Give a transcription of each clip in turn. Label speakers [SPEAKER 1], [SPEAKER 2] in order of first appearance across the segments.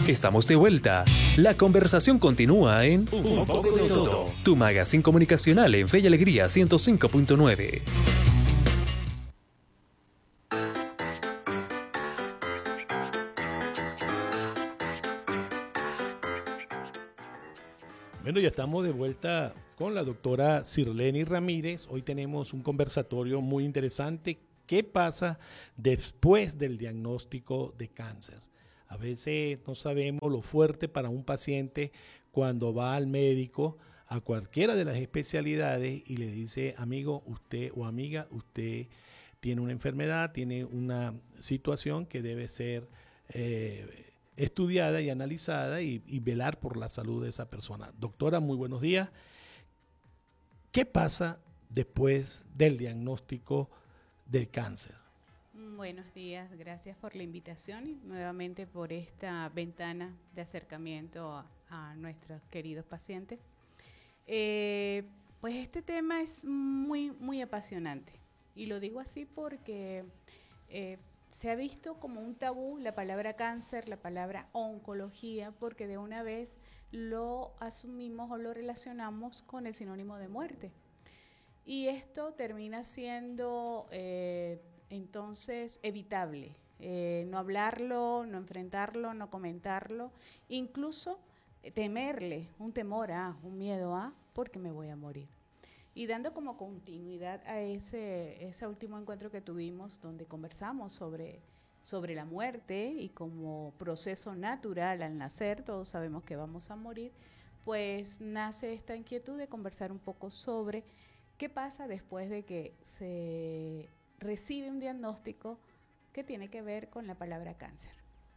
[SPEAKER 1] Estamos de vuelta. La conversación continúa en Un poco de todo. Tu magazine comunicacional en Fe y Alegría 105.9.
[SPEAKER 2] Bueno, ya estamos de vuelta con la doctora Sirleni Ramírez. Hoy tenemos un conversatorio muy interesante. ¿Qué pasa después del diagnóstico de cáncer? A veces no sabemos lo fuerte para un paciente cuando va al médico, a cualquiera de las especialidades, y le dice, amigo, usted o amiga, usted tiene una enfermedad, tiene una situación que debe ser estudiada y analizada y velar por la salud de esa persona. Doctora, muy buenos días. ¿Qué pasa después del diagnóstico del cáncer?
[SPEAKER 3] Buenos días, gracias por la invitación y nuevamente por esta ventana de acercamiento a nuestros queridos pacientes. Pues este tema es muy apasionante y lo digo así porque se ha visto como un tabú la palabra cáncer, la palabra oncología, porque de una vez lo asumimos o lo relacionamos con el sinónimo de muerte. Y esto termina siendo entonces evitable, no hablarlo, no enfrentarlo, no comentarlo, incluso temerle, un temor a, un miedo a, porque me voy a morir. Y dando como continuidad a ese último encuentro que tuvimos donde conversamos sobre la muerte y como proceso natural al nacer, todos sabemos que vamos a morir, pues nace esta inquietud de conversar un poco sobre qué pasa después de que se recibe un diagnóstico que tiene que ver con la palabra cáncer.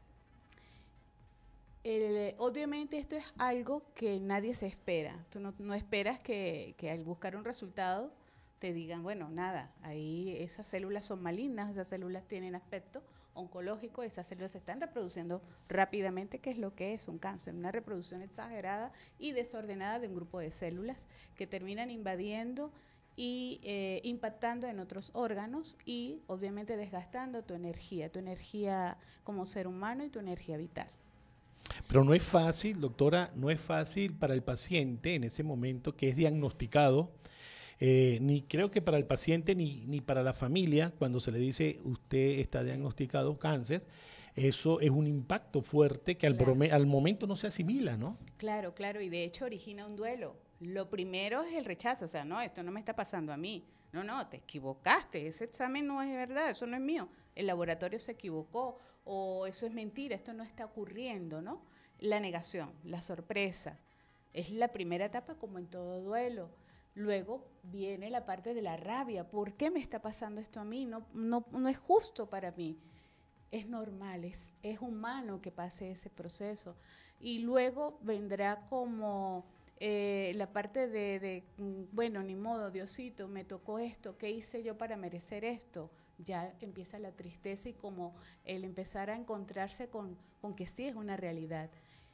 [SPEAKER 3] Obviamente esto es algo que nadie se espera. Tú no esperas que al buscar un resultado te digan, bueno, nada, ahí esas células son malignas, esas células tienen aspecto oncológico, esas células se están reproduciendo rápidamente, que es lo que es un cáncer, una reproducción exagerada y desordenada de un grupo de células que terminan invadiendo y impactando en otros órganos y obviamente desgastando tu energía como ser humano y tu energía vital.
[SPEAKER 2] Pero no es fácil, doctora, no es fácil para el paciente en ese momento que es diagnosticado, ni creo que para el paciente ni para la familia, cuando se le dice usted está diagnosticado cáncer, eso es un impacto fuerte que al momento no se asimila, ¿no?
[SPEAKER 3] Claro, y de hecho origina un duelo. Lo primero es el rechazo, o sea, no, esto no me está pasando a mí. No, te equivocaste, ese examen no es verdad, eso no es mío. El laboratorio se equivocó o eso es mentira, esto no está ocurriendo, ¿no? La negación, la sorpresa, es la primera etapa como en todo duelo. Luego viene la parte de la rabia, ¿por qué me está pasando esto a mí? No es justo para mí. Es normal, es humano que pase ese proceso. Y luego vendrá como la parte bueno, ni modo, Diosito, me tocó esto, ¿qué hice yo para merecer esto? Ya empieza la tristeza y como el empezar a encontrarse con que sí es una realidad.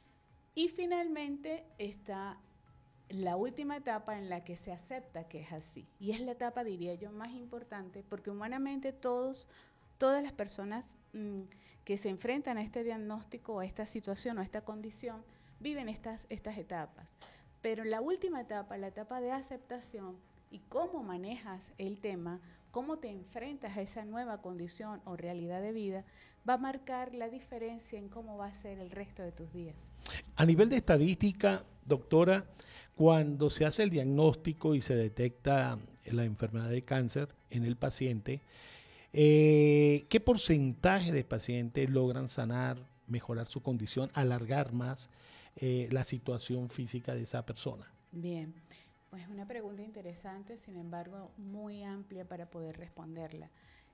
[SPEAKER 3] Y finalmente está la última etapa en la que se acepta que es así. Y es la etapa, diría yo, más importante, porque humanamente todas las personas que se enfrentan a este diagnóstico, a esta situación o a esta condición, viven estas etapas. Pero la última etapa, la etapa de aceptación y cómo manejas el tema, cómo te enfrentas a esa nueva condición o realidad de vida, va a marcar la diferencia en cómo va a ser el resto de tus días.
[SPEAKER 2] A nivel de estadística, doctora, cuando se hace el diagnóstico y se detecta la enfermedad de cáncer en el paciente, ¿qué porcentaje de pacientes logran sanar, mejorar su condición, alargar más la situación física de esa persona?
[SPEAKER 3] Bien, pues una pregunta interesante, sin embargo, muy amplia para poder responderla.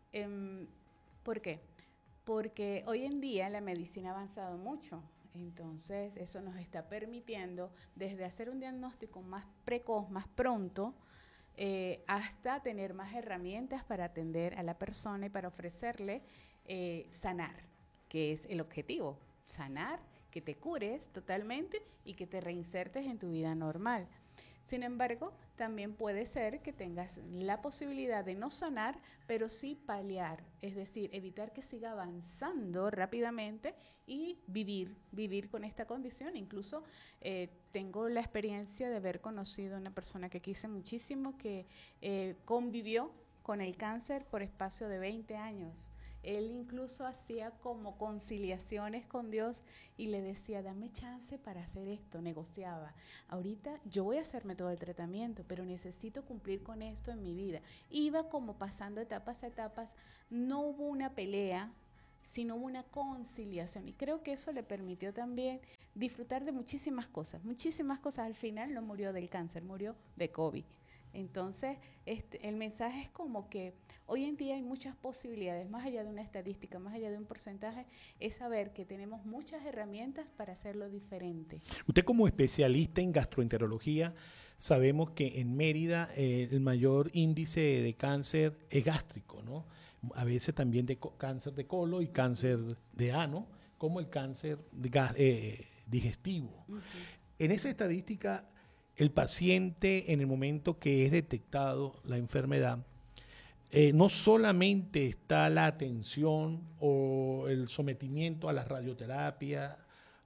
[SPEAKER 3] ¿Por qué? Porque hoy en día la medicina ha avanzado mucho, entonces eso nos está permitiendo desde hacer un diagnóstico más precoz, más pronto, hasta tener más herramientas para atender a la persona y para ofrecerle sanar, que es el objetivo, sanar, que te cures totalmente y que te reinsertes en tu vida normal. Sin embargo, también puede ser que tengas la posibilidad de no sanar, pero sí paliar, es decir, evitar que siga avanzando rápidamente y vivir con esta condición. Incluso tengo la experiencia de haber conocido a una persona que quise muchísimo, que convivió con el cáncer por espacio de 20 años. Él incluso hacía como conciliaciones con Dios y le decía, dame chance para hacer esto, negociaba. Ahorita yo voy a hacerme todo el tratamiento, pero necesito cumplir con esto en mi vida. Iba como pasando etapas a etapas, no hubo una pelea, sino una conciliación. Y creo que eso le permitió también disfrutar de muchísimas cosas. Muchísimas cosas. Al final no murió del cáncer, murió de COVID. Entonces, el mensaje es como que hoy en día hay muchas posibilidades, más allá de una estadística, más allá de un porcentaje, es saber que tenemos muchas herramientas para hacerlo diferente.
[SPEAKER 2] Usted como especialista en gastroenterología, sabemos que en Mérida el mayor índice de cáncer es gástrico, ¿no? A veces también de cáncer de colon y cáncer de ano, como el cáncer digestivo.
[SPEAKER 3] Uh-huh.
[SPEAKER 2] En esa estadística, el paciente en el momento que es detectado la enfermedad, no solamente está la atención o el sometimiento a la radioterapia,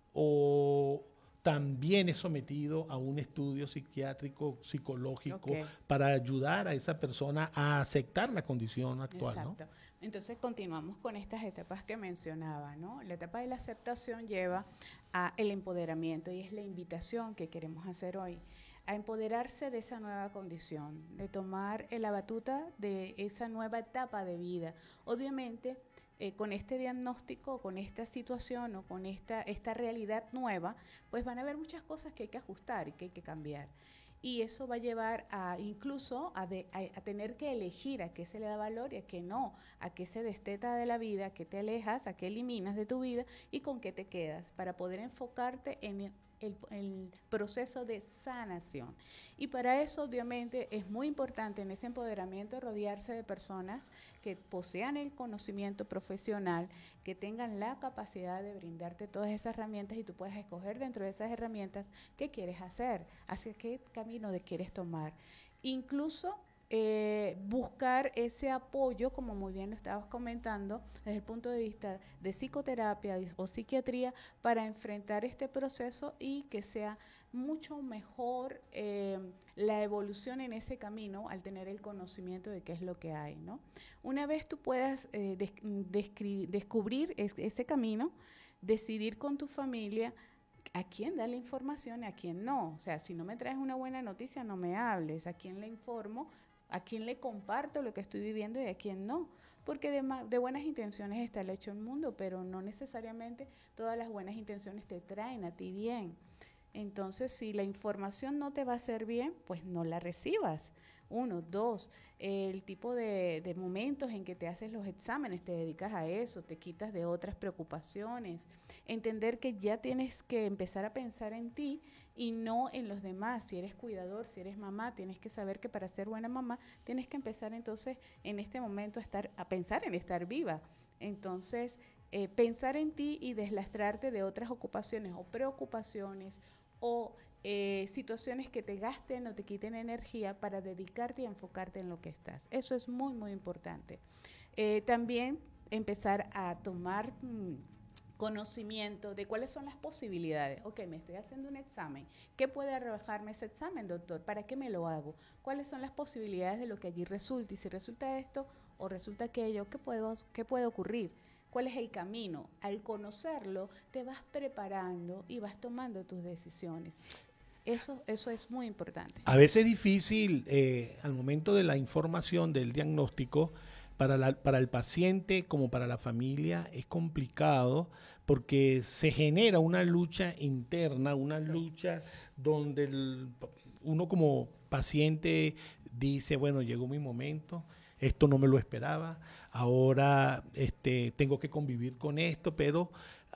[SPEAKER 2] o también es sometido a un estudio psiquiátrico, psicológico, para ayudar a esa persona a aceptar la condición actual.
[SPEAKER 3] Exacto. ¿No? Entonces continuamos con estas etapas que mencionaba, ¿no? La etapa de la aceptación lleva a el empoderamiento y es la invitación que queremos hacer hoy, a empoderarse de esa nueva condición, de tomar la batuta de esa nueva etapa de vida. Obviamente, con este diagnóstico, con esta situación o con esta realidad nueva, pues van a haber muchas cosas que hay que ajustar y que hay que cambiar. Y eso va a llevar a incluso a tener que elegir a qué se le da valor y a qué no, a qué se desteta de la vida, a qué te alejas, a qué eliminas de tu vida y con qué te quedas, para poder enfocarte en el proceso de sanación. Y para eso, obviamente, es muy importante en ese empoderamiento rodearse de personas que posean el conocimiento profesional, que tengan la capacidad de brindarte todas esas herramientas y tú puedas escoger dentro de esas herramientas qué quieres hacer, hacia qué camino quieres tomar. Incluso buscar ese apoyo, como muy bien lo estabas comentando, desde el punto de vista de psicoterapia o psiquiatría, para enfrentar este proceso y que sea mucho mejor la evolución en ese camino al tener el conocimiento de qué es lo que hay, ¿no? Una vez tú puedas descubrir ese camino, decidir con tu familia a quién da la información y a quién no. O sea, si no me traes una buena noticia, no me hables. A quién le informo, a quién le comparto lo que estoy viviendo y a quién no. Porque de buenas intenciones está el hecho el mundo, pero no necesariamente todas las buenas intenciones te traen a ti bien. Entonces, si la información no te va a hacer bien, pues no la recibas. 1, 2, el tipo de momentos en que te haces los exámenes, te dedicas a eso, te quitas de otras preocupaciones. Entender que ya tienes que empezar a pensar en ti y no en los demás. Si eres cuidador, si eres mamá, tienes que saber que para ser buena mamá tienes que empezar entonces en este momento a pensar en estar viva. Entonces, pensar en ti y deslastrarte de otras ocupaciones o preocupaciones o situaciones que te gasten o te quiten energía para dedicarte y enfocarte en lo que estás. Eso es muy, muy importante. También empezar a tomar conocimiento de cuáles son las posibilidades. Ok, me estoy haciendo un examen. ¿Qué puede arrojarme ese examen, doctor? ¿Para qué me lo hago? ¿Cuáles son las posibilidades de lo que allí resulta? Y si resulta esto o resulta aquello, ¿qué puede ocurrir? ¿Cuál es el camino? Al conocerlo, te vas preparando y vas tomando tus decisiones. Eso es muy importante.
[SPEAKER 2] A veces es difícil, al momento de la información del diagnóstico, para el paciente como para la familia es complicado porque se genera una lucha interna, una lucha donde uno como paciente dice, bueno, llegó mi momento, esto no me lo esperaba, ahora tengo que convivir con esto, pero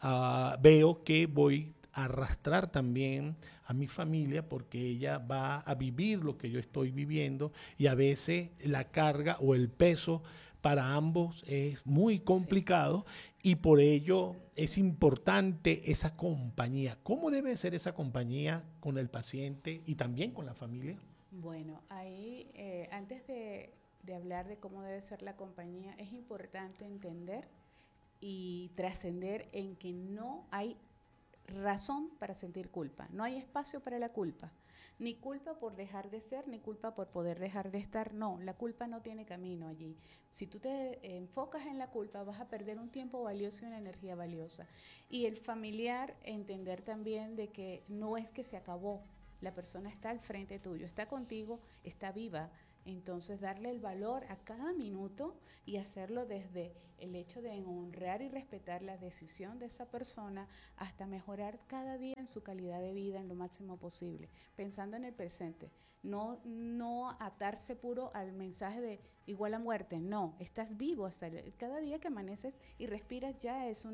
[SPEAKER 2] veo que voy a arrastrar también a mi familia porque ella va a vivir lo que yo estoy viviendo y a veces la carga o el peso para ambos es muy complicado y por ello es importante esa compañía. ¿Cómo debe ser esa compañía con el paciente y también con la familia?
[SPEAKER 3] Bueno, ahí antes de hablar de cómo debe ser la compañía, es importante entender y trascender en que no hay razón para sentir culpa, no hay espacio para la culpa, ni culpa por dejar de ser, ni culpa por poder dejar de estar, no, la culpa no tiene camino allí. Si tú te enfocas en la culpa, vas a perder un tiempo valioso y una energía valiosa. Y el familiar, entender también de que no es que se acabó, la persona está al frente tuyo, está contigo, está viva. Entonces, darle el valor a cada minuto y hacerlo desde el hecho de honrar y respetar la decisión de esa persona hasta mejorar cada día en su calidad de vida en lo máximo posible, pensando en el presente. No atarse puro al mensaje de igual a muerte, no, estás vivo hasta cada día que amaneces y respiras ya es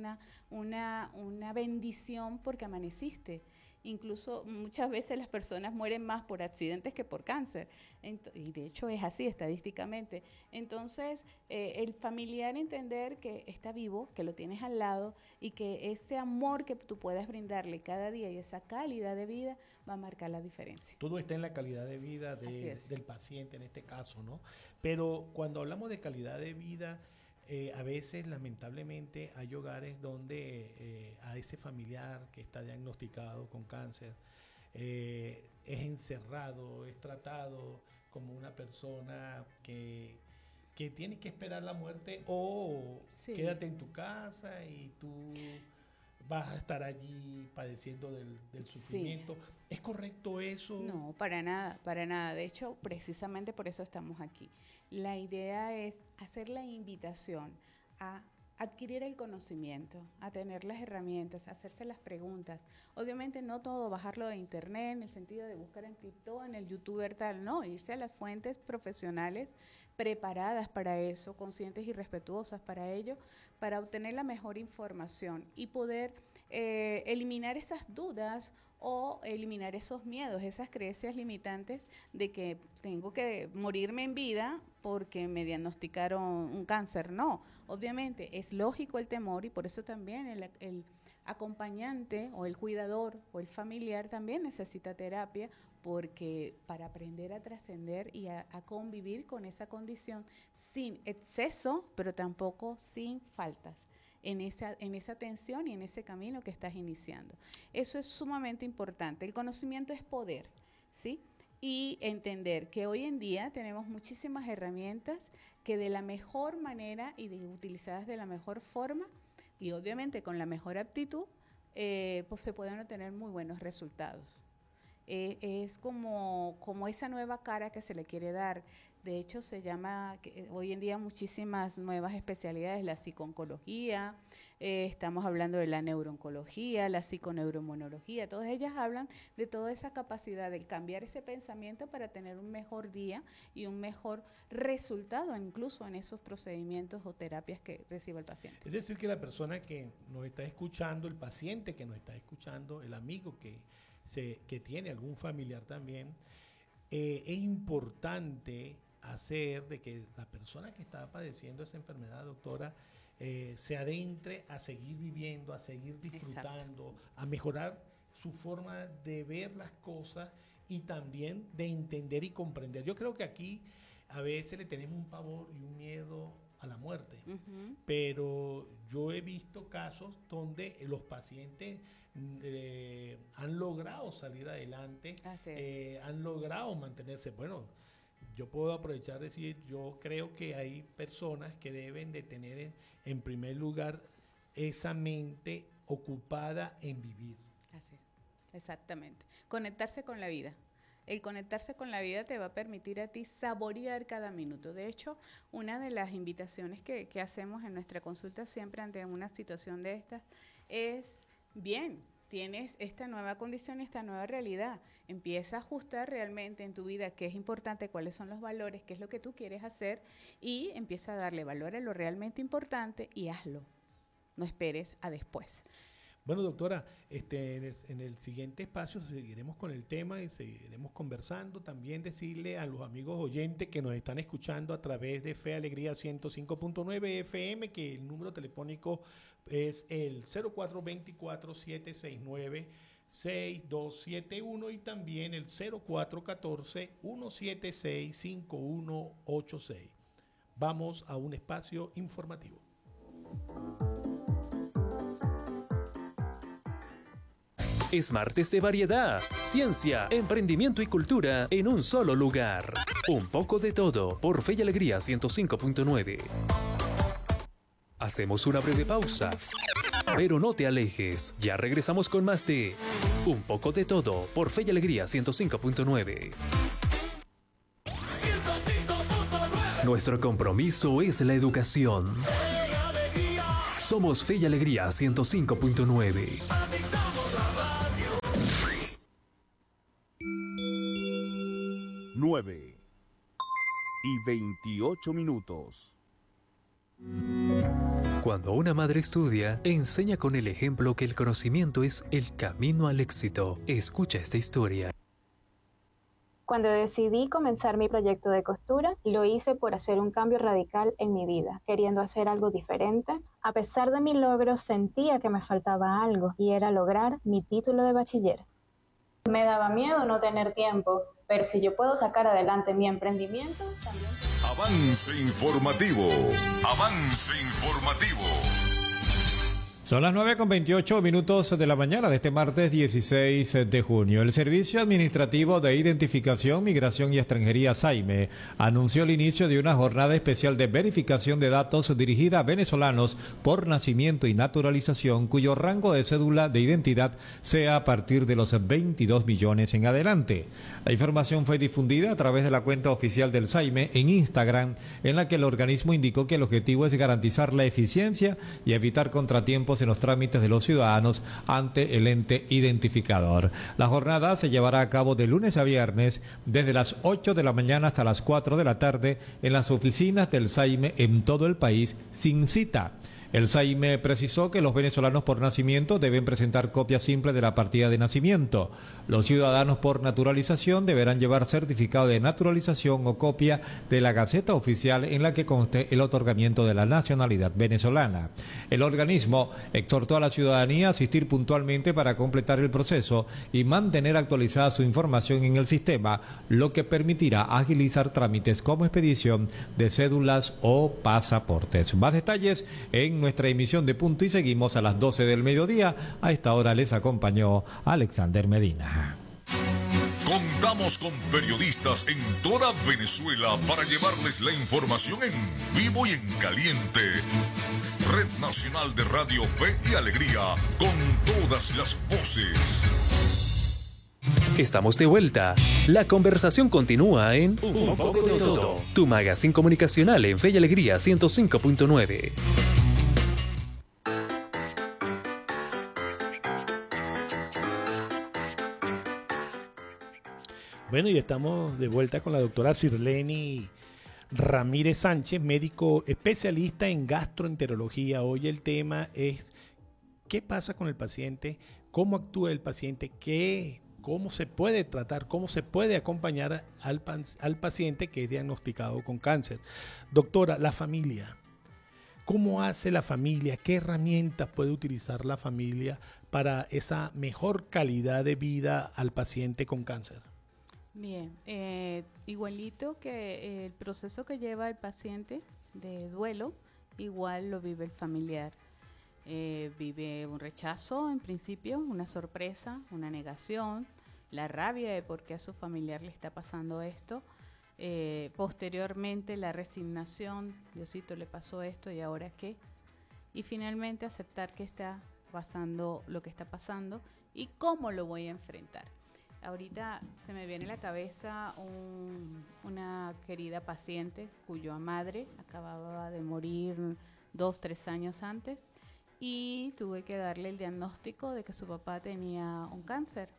[SPEAKER 3] una bendición porque amaneciste. Incluso muchas veces las personas mueren más por accidentes que por cáncer. Y de hecho es así estadísticamente. Entonces, el familiar entender que está vivo, que lo tienes al lado y que ese amor que tú puedas brindarle cada día y esa calidad de vida va a marcar la diferencia.
[SPEAKER 2] Todo está en la calidad de vida del paciente en este caso, ¿no? Pero cuando hablamos de calidad de vida, a veces lamentablemente hay hogares donde a ese familiar que está diagnosticado con cáncer es encerrado, es tratado como una persona que tiene que esperar la muerte o
[SPEAKER 3] Sí.
[SPEAKER 2] quédate en tu casa y tú vas a estar allí padeciendo del sufrimiento. Sí. ¿Es correcto eso?
[SPEAKER 3] No, para nada, para nada. De hecho, precisamente por eso estamos aquí. La idea es hacer la invitación a adquirir el conocimiento, a tener las herramientas, a hacerse las preguntas. Obviamente no todo bajarlo de internet en el sentido de buscar en TikTok, en el youtuber tal, no, irse a las fuentes profesionales preparadas para eso, conscientes y respetuosas para ello, para obtener la mejor información y poder eliminar esas dudas o eliminar esos miedos, esas creencias limitantes de que tengo que morirme en vida porque me diagnosticaron un cáncer. No, obviamente es lógico el temor y por eso también el acompañante o el cuidador o el familiar también necesita terapia porque para aprender a trascender y a convivir con esa condición sin exceso, pero tampoco sin faltas. En esa tensión y en ese camino que estás iniciando. Eso es sumamente importante. El conocimiento es poder, ¿sí? Y entender que hoy en día tenemos muchísimas herramientas que de la mejor manera y utilizadas de la mejor forma y obviamente con la mejor aptitud, pues se pueden obtener muy buenos resultados. Es como esa nueva cara que se le quiere dar. De hecho, se llama hoy en día muchísimas nuevas especialidades, la psicooncología, estamos hablando de la neurooncología, la psiconeuroinmunología, todas ellas hablan de toda esa capacidad de cambiar ese pensamiento para tener un mejor día y un mejor resultado incluso en esos procedimientos o terapias que recibe el paciente.
[SPEAKER 2] Es decir, que la persona que nos está escuchando, el paciente que nos está escuchando, el amigo que tiene algún familiar también, es importante hacer de que la persona que está padeciendo esa enfermedad, doctora, se adentre a seguir viviendo, a seguir disfrutando, exacto, a mejorar su forma de ver las cosas y también de entender y comprender. Yo creo que aquí a veces le tenemos un pavor y un miedo a la muerte, pero yo he visto casos donde los pacientes han logrado salir adelante, han logrado mantenerse. Bueno, yo puedo aprovechar de decir, yo creo que hay personas que deben de tener en primer lugar esa mente ocupada en vivir.
[SPEAKER 3] Así es, exactamente. Conectarse con la vida. El conectarse con la vida te va a permitir a ti saborear cada minuto. De hecho, una de las invitaciones que hacemos en nuestra consulta siempre ante una situación de estas es, bien, tienes esta nueva condición, esta nueva realidad. Empieza a ajustar realmente en tu vida qué es importante, cuáles son los valores, qué es lo que tú quieres hacer y empieza a darle valor a lo realmente importante y hazlo. No esperes a después.
[SPEAKER 2] Bueno, doctora, en el siguiente espacio seguiremos con el tema y seguiremos conversando. También decirle a los amigos oyentes que nos están escuchando a través de Fe Alegría 105.9 FM que el número telefónico es el 0424-769 6271 y también el 0414-176-5186. Vamos a un espacio informativo.
[SPEAKER 1] Es martes de variedad, ciencia, emprendimiento y cultura en un solo lugar. Un poco de todo por Fe y Alegría 105.9. Hacemos una breve pausa, pero no te alejes. Ya regresamos con más de Un poco de todo por Fe y Alegría 105.9. Nuestro compromiso es la educación. Somos Fe y Alegría 105.9.
[SPEAKER 4] 9:28.
[SPEAKER 1] Cuando una madre estudia, enseña con el ejemplo que el conocimiento es el camino al éxito. Escucha esta historia.
[SPEAKER 5] Cuando decidí comenzar mi proyecto de costura, lo hice por hacer un cambio radical en mi vida, queriendo hacer algo diferente. A pesar de mi logro, sentía que me faltaba algo y era lograr mi título de bachiller. Me daba miedo no tener tiempo, pero si yo puedo sacar adelante mi emprendimiento, también...
[SPEAKER 6] Avance informativo. Avance informativo.
[SPEAKER 7] Son las 9:28 de la mañana de este martes 16 de junio. El Servicio Administrativo de Identificación, Migración y Extranjería, SAIME, anunció el inicio de una jornada especial de verificación de datos dirigida a venezolanos por nacimiento y naturalización cuyo rango de cédula de identidad sea a partir de los 22 millones en adelante. La información fue difundida a través de la cuenta oficial del SAIME en Instagram, en la que el organismo indicó que el objetivo es garantizar la eficiencia y evitar contratiempos en los trámites de los ciudadanos ante el ente identificador. La jornada se llevará a cabo de lunes a viernes desde las 8 de la mañana hasta las 4 de la tarde en las oficinas del SAIME en todo el país sin cita. El SAIME precisó que los venezolanos por nacimiento deben presentar copia simple de la partida de nacimiento. Los ciudadanos por naturalización deberán llevar certificado de naturalización o copia de la Gaceta Oficial en la que conste el otorgamiento de la nacionalidad venezolana. El organismo exhortó a la ciudadanía a asistir puntualmente para completar el proceso y mantener actualizada su información en el sistema, lo que permitirá agilizar trámites como expedición de cédulas o pasaportes. Más detalles en nuestra emisión de Punto y Seguimos a las 12 del mediodía. A esta hora les acompañó Alexander Medina.
[SPEAKER 6] Contamos con periodistas en toda Venezuela para llevarles la información en vivo y en caliente. Red Nacional de Radio Fe y Alegría, con todas las voces.
[SPEAKER 1] Estamos de vuelta. La conversación continúa en Un poco de todo. Tu magazine comunicacional en Fe y Alegría 105.9.
[SPEAKER 2] Bueno, y estamos de vuelta con la doctora Sirleni Ramírez Sánchez, médico especialista en gastroenterología. Hoy el tema es qué pasa con el paciente, cómo actúa el paciente, cómo se puede tratar, cómo se puede acompañar al paciente que es diagnosticado con cáncer. Doctora, la familia. ¿Cómo hace la familia? ¿Qué herramientas puede utilizar la familia para esa mejor calidad de vida al paciente con cáncer?
[SPEAKER 3] Bien, igualito que el proceso que lleva el paciente de duelo, igual lo vive el familiar. Vive un rechazo en principio, una sorpresa, una negación, la rabia de por qué a su familiar le está pasando esto. Posteriormente la resignación, Diosito le pasó esto y ahora qué. Y finalmente aceptar que está pasando lo que está pasando y cómo lo voy a enfrentar. Ahorita se me viene a la cabeza una querida paciente cuya madre acababa de morir 2-3 años antes y tuve que darle el diagnóstico de que su papá tenía un cáncer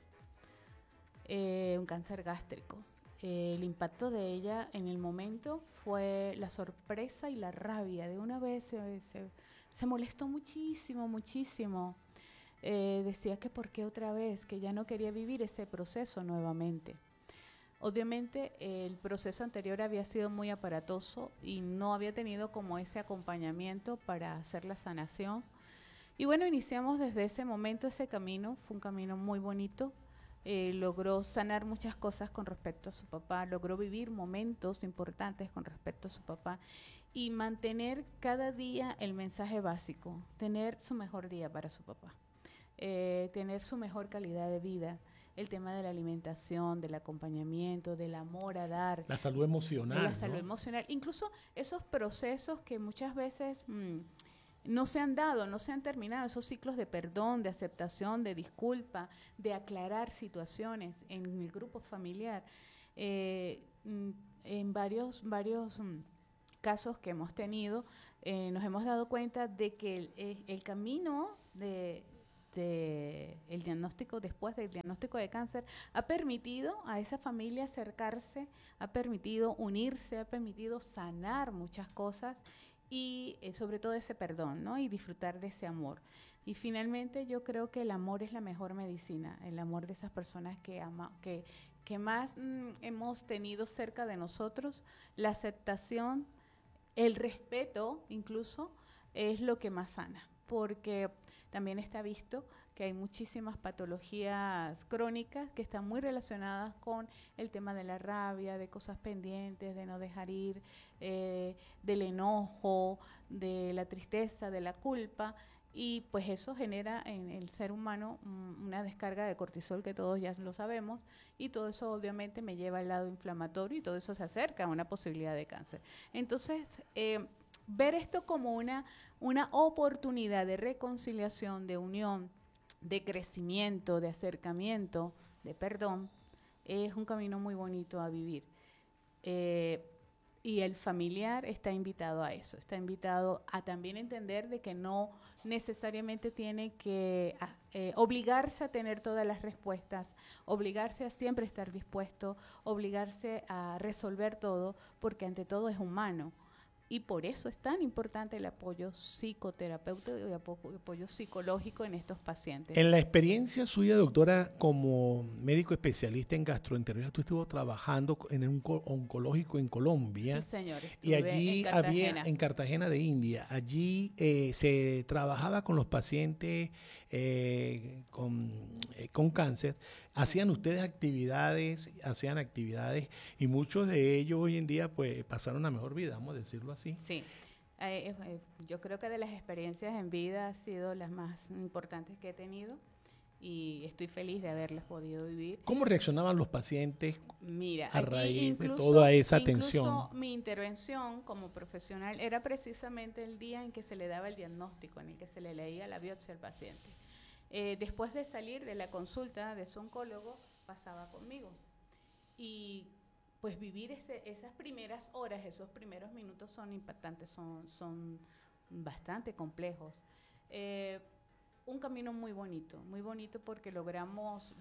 [SPEAKER 3] gástrico. El impacto de ella en el momento fue la sorpresa y la rabia. De una vez se molestó muchísimo, muchísimo. Decía que por qué otra vez, que ya no quería vivir ese proceso nuevamente. Obviamente el proceso anterior había sido muy aparatoso y no había tenido como ese acompañamiento para hacer la sanación. Y bueno, iniciamos desde ese momento ese camino, fue un camino muy bonito. Logró sanar muchas cosas con respecto a su papá, logró vivir momentos importantes con respecto a su papá y mantener cada día el mensaje básico, tener su mejor día para su papá, tener su mejor calidad de vida, el tema de la alimentación, del acompañamiento, del amor a dar.
[SPEAKER 2] La salud emocional.
[SPEAKER 3] De la salud emocional, incluso esos procesos que muchas veces no se han dado, no se han terminado, esos ciclos de perdón, de aceptación, de disculpa, de aclarar situaciones en el grupo familiar. En varios casos que hemos tenido, nos hemos dado cuenta de que el camino el diagnóstico, después del diagnóstico de cáncer, ha permitido a esa familia acercarse, ha permitido unirse, ha permitido sanar muchas cosas y sobre todo ese perdón, ¿no? Y disfrutar de ese amor. Y finalmente yo creo que el amor es la mejor medicina, el amor de esas personas que más hemos tenido cerca de nosotros, la aceptación, el respeto incluso, es lo que más sana, porque también está visto que hay muchísimas patologías crónicas que están muy relacionadas con el tema de la rabia, de cosas pendientes, de no dejar ir, del enojo, de la tristeza, de la culpa, y pues eso genera en el ser humano una descarga de cortisol que todos ya lo sabemos, y todo eso obviamente me lleva al lado inflamatorio y todo eso se acerca a una posibilidad de cáncer. Entonces, ver esto como una oportunidad de reconciliación, de unión, de crecimiento, de acercamiento, de perdón, es un camino muy bonito a vivir. Y el familiar está invitado a eso, está invitado a también entender de que no necesariamente tiene que obligarse a tener todas las respuestas, obligarse a siempre estar dispuesto, obligarse a resolver todo, porque ante todo es humano. Y por eso es tan importante el apoyo psicoterapéutico y apoyo psicológico en estos pacientes.
[SPEAKER 2] En la experiencia suya, doctora, como médico especialista en gastroenterología, tú estuvo trabajando en un oncológico en Colombia.
[SPEAKER 3] Sí, señor.
[SPEAKER 2] Y allí en Cartagena de India, allí se trabajaba con los pacientes con cáncer. Hacían ustedes hacían actividades y muchos de ellos hoy en día pues pasaron una mejor vida, vamos a decirlo así.
[SPEAKER 3] Sí, yo creo que de las experiencias en vida han sido las más importantes que he tenido y estoy feliz de haberlas podido vivir.
[SPEAKER 2] ¿Cómo reaccionaban los pacientes a raíz de
[SPEAKER 3] incluso,
[SPEAKER 2] toda esa atención?
[SPEAKER 3] Incluso mi intervención como profesional era precisamente el día en que se le daba el diagnóstico, en el que se le leía la biopsia al paciente. Después de salir de la consulta de su oncólogo, pasaba conmigo. Y pues vivir esas primeras horas, esos primeros minutos son impactantes, son bastante complejos. Un camino muy bonito porque logramos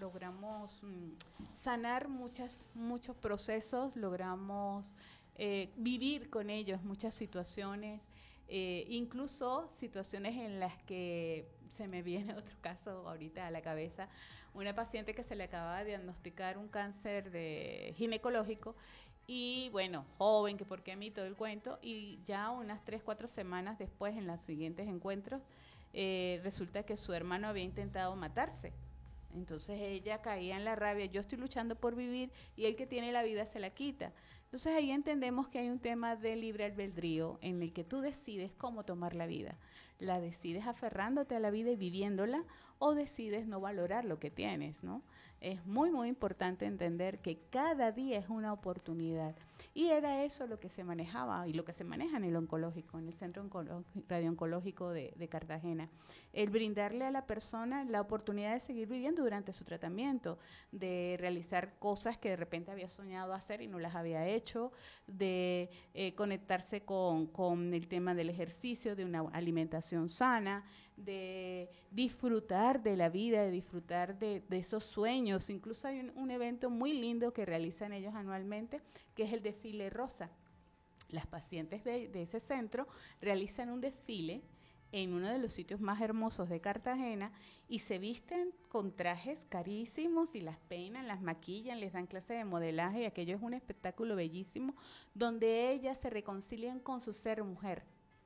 [SPEAKER 3] sanar muchos procesos, logramos vivir con ellos muchas situaciones, incluso situaciones en las que se me viene otro caso ahorita a la cabeza, una paciente que se le acababa de diagnosticar un cáncer ginecológico y bueno, joven, que por qué a mí todo el cuento, y ya unas 3-4 semanas después en los siguientes encuentros resulta que su hermano había intentado matarse. Entonces ella caía en la rabia, yo estoy luchando por vivir y el que tiene la vida se la quita. Entonces ahí entendemos que hay un tema de libre albedrío en el que tú decides cómo tomar la vida. La decides aferrándote a la vida y viviéndola o decides no valorar lo que tienes, ¿no? Es muy, muy importante entender que cada día es una oportunidad. Y era eso lo que se manejaba y lo que se maneja en el oncológico, en el Centro Radiooncológico de Cartagena. El brindarle a la persona la oportunidad de seguir viviendo durante su tratamiento, de realizar cosas que de repente había soñado hacer y no las había hecho, de conectarse con el tema del ejercicio, de una alimentación sana, de disfrutar de la vida, de disfrutar de esos sueños. Incluso hay un evento muy lindo que realizan ellos anualmente, que es el desfile rosa. Las pacientes de ese centro realizan un desfile en uno de los sitios más hermosos de Cartagena y se visten con trajes carísimos y las peinan, las maquillan, les dan clases de modelaje y aquello es un espectáculo bellísimo donde ellas se reconcilian con su ser mujer.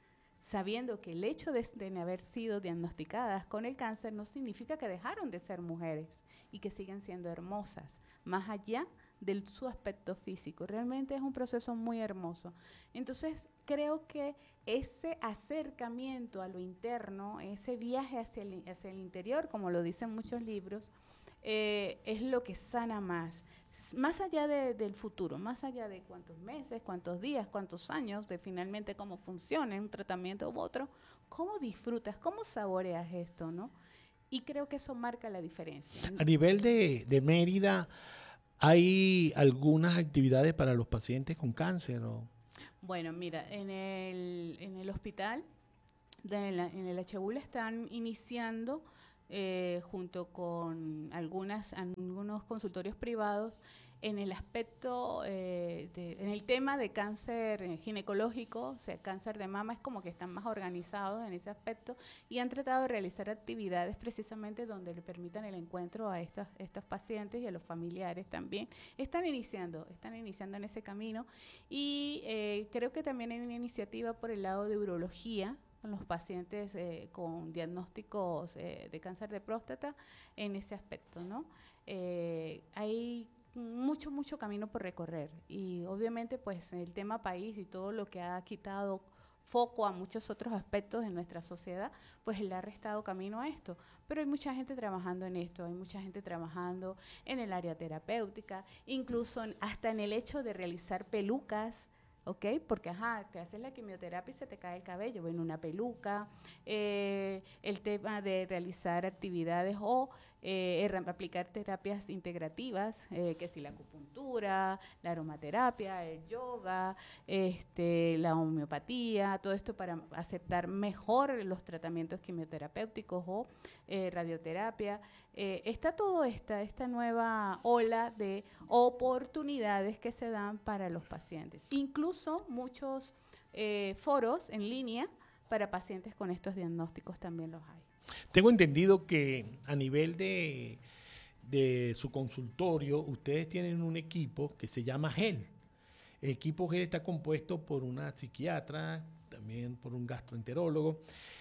[SPEAKER 3] sabiendo que el hecho de haber sido diagnosticadas con el cáncer no significa que dejaron de ser mujeres y que siguen siendo hermosas, más allá de su aspecto físico. Realmente es un proceso muy hermoso. Entonces, creo que ese acercamiento a lo interno, ese viaje hacia el interior, como lo dicen muchos libros, es lo que sana más allá del futuro, más allá de cuántos meses, cuántos días, cuántos años, de finalmente cómo funciona un tratamiento u otro, cómo disfrutas, cómo saboreas esto, ¿no? Y creo que eso marca la diferencia.
[SPEAKER 2] A nivel de Mérida, ¿hay algunas actividades para los pacientes con cáncer?
[SPEAKER 3] Bueno, mira, en el hospital, en el HUL están iniciando junto con algunos consultorios privados en el aspecto, en el tema de cáncer ginecológico, o sea, cáncer de mama, es como que están más organizados en ese aspecto y han tratado de realizar actividades precisamente donde le permitan el encuentro a estos pacientes y a los familiares también. Están iniciando en ese camino y creo que también hay una iniciativa por el lado de urología, con los pacientes con diagnósticos de cáncer de próstata en ese aspecto, ¿no? Hay mucho camino por recorrer y obviamente pues el tema país y todo lo que ha quitado foco a muchos otros aspectos de nuestra sociedad, pues le ha restado camino a esto. Pero hay mucha gente trabajando en esto, hay mucha gente trabajando en el área terapéutica, incluso hasta en el hecho de realizar pelucas, ¿ok? Porque, te haces la quimioterapia y se te cae el cabello, bueno, una peluca, el tema de realizar actividades o aplicar terapias integrativas, que si la acupuntura, la aromaterapia, el yoga, la homeopatía, todo esto para aceptar mejor los tratamientos quimioterapéuticos o radioterapia. Está toda esta nueva ola de oportunidades que se dan para los pacientes. Incluso muchos foros en línea para pacientes con estos diagnósticos también los hay.
[SPEAKER 2] Tengo entendido que a nivel de su consultorio, ustedes tienen un equipo que se llama GEL. El equipo GEL está compuesto por una psiquiatra, también por un gastroenterólogo.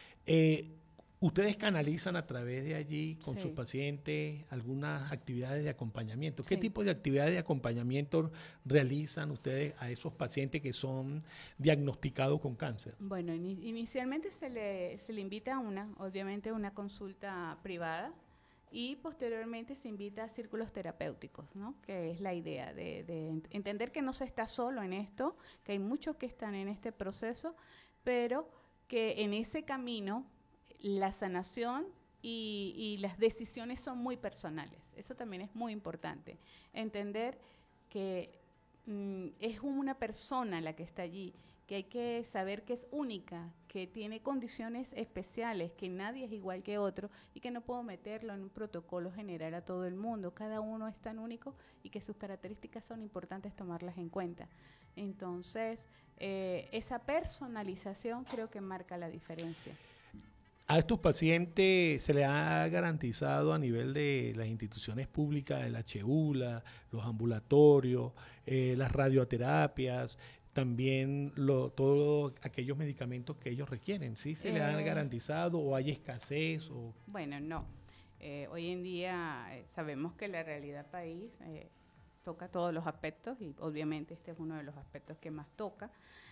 [SPEAKER 2] Ustedes canalizan a través de allí con sus pacientes algunas actividades de acompañamiento. ¿Qué tipo de actividades de acompañamiento realizan ustedes a esos pacientes que son diagnosticados con cáncer?
[SPEAKER 3] Bueno, inicialmente se le invita obviamente a una consulta privada y posteriormente se invita a círculos terapéuticos, ¿no? Que es la idea de entender que no se está solo en esto, que hay muchos que están en este proceso, pero que en ese camino la sanación y las decisiones son muy personales. Eso también es muy importante. Entender que es una persona la que está allí, que hay que saber que es única, que tiene condiciones especiales, que nadie es igual que otro y que no puedo meterlo en un protocolo general a todo el mundo. Cada uno es tan único y que sus características son importantes tomarlas en cuenta. Entonces, esa personalización creo que marca la diferencia.
[SPEAKER 2] A estos pacientes se les ha garantizado a nivel de las instituciones públicas, el HULA, los ambulatorios, las radioterapias, también todos aquellos medicamentos que ellos requieren, ¿sí? ¿Se les han garantizado o hay escasez?
[SPEAKER 3] Bueno, no. Hoy en día sabemos que la realidad país toca todos los aspectos y obviamente este es uno de los aspectos que más toca.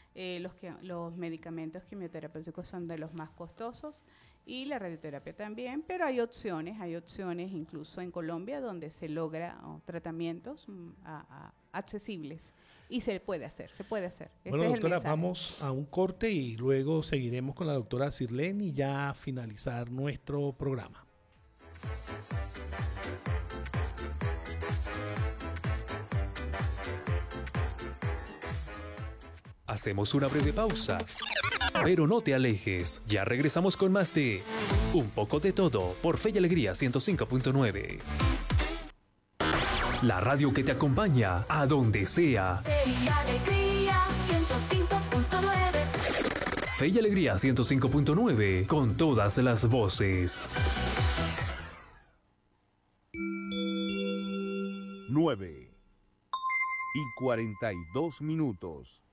[SPEAKER 3] Los medicamentos quimioterapéuticos son de los más costosos y la radioterapia también, pero hay opciones incluso en Colombia donde se logra tratamientos accesibles y se puede hacer.
[SPEAKER 2] Bueno,
[SPEAKER 3] Ese es el
[SPEAKER 2] doctora,
[SPEAKER 3] mensaje.
[SPEAKER 2] vamos a un corte y luego seguiremos con la doctora Sirleni y ya finalizar nuestro programa.
[SPEAKER 1] Hacemos una breve pausa, pero no te alejes, ya regresamos con más de Un poco de todo por Fe y Alegría 105.9. La radio que te acompaña a donde sea.
[SPEAKER 8] Fe y Alegría 105.9.
[SPEAKER 1] Fe y Alegría 105.9 con todas las voces.
[SPEAKER 4] 9:42.